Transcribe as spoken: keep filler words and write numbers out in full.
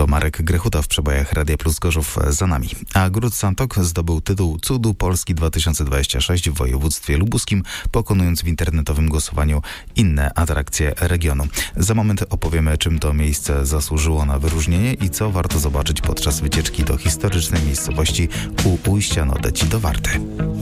To Marek Grechuta w przebojach Radia Plus Gorzów za nami. A Gród Santok zdobył tytuł Cudu Polski dwa tysiące dwudziesty szósty w województwie lubuskim, pokonując w internetowym głosowaniu inne atrakcje regionu. Za moment opowiemy, czym to miejsce zasłużyło na wyróżnienie i co warto zobaczyć podczas wycieczki do historycznej miejscowości u ujścia Nodeci do Warty.